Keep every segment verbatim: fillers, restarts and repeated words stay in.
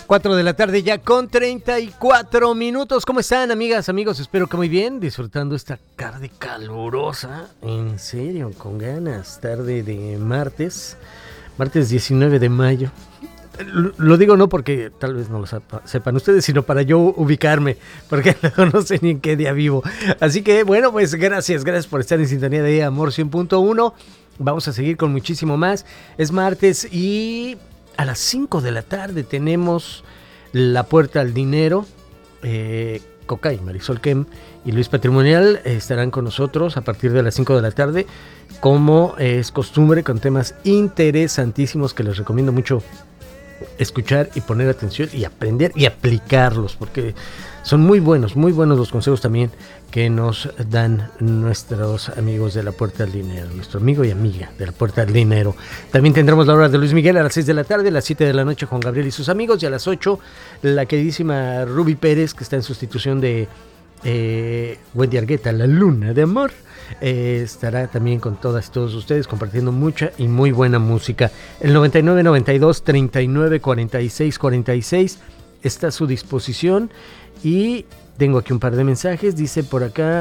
cuatro de la tarde ya con treinta y cuatro minutos. ¿Cómo están, amigas, amigos? Espero que muy bien, disfrutando esta tarde calurosa. En serio, con ganas. Tarde de martes, martes diecinueve de mayo. Lo digo no porque tal vez no lo sepan ustedes, sino para yo ubicarme, porque no sé ni en qué día vivo. Así que, bueno, pues gracias, gracias por estar en sintonía de Amor cien punto uno. Vamos a seguir con muchísimo más. Es martes y a las cinco de la tarde tenemos La Puerta al Dinero. Eh, Coca y Marisol Kem y Luis Patrimonial estarán con nosotros a partir de las cinco de la tarde, como es costumbre, con temas interesantísimos que les recomiendo mucho escuchar y poner atención y aprender y aplicarlos, porque son muy buenos, muy buenos los consejos también que nos dan nuestros amigos de La Puerta al Dinero, nuestro amigo y amiga de La Puerta al Dinero. También tendremos la hora de Luis Miguel a las seis de la tarde, a las siete de la noche Juan Gabriel y sus amigos, y a las ocho la queridísima Ruby Pérez, que está en sustitución de eh, Wendy Argueta, La Luna de Amor. Eh, estará también con todas y todos ustedes compartiendo mucha y muy buena música. El noventa y nueve noventa y dos treinta y nueve cuarenta y seis cuarenta y seis está a su disposición. Y tengo aquí un par de mensajes. Dice por acá: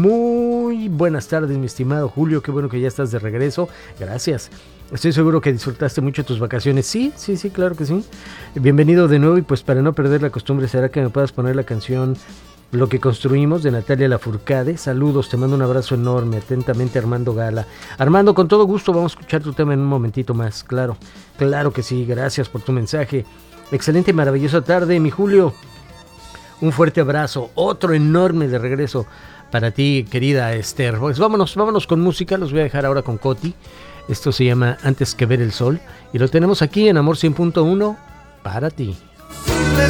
muy buenas tardes, mi estimado Julio, qué bueno que ya estás de regreso. Gracias. Estoy seguro que disfrutaste mucho tus vacaciones. Sí, sí, sí, claro que sí. Bienvenido de nuevo, y pues para no perder la costumbre, ¿será que me puedas poner la canción Lo que construimos, de Natalia Lafourcade? Saludos, te mando un abrazo enorme. Atentamente, Armando Gala. Armando, con todo gusto, vamos a escuchar tu tema en un momentito más. Claro, claro que sí, gracias por tu mensaje. Excelente y maravillosa tarde, mi Julio. Un fuerte abrazo, otro enorme de regreso para ti, querida Esther. Pues vámonos, vámonos con música. Los voy a dejar ahora con Coti. Esto se llama Antes que ver el sol, y lo tenemos aquí en Amor cien punto uno para ti.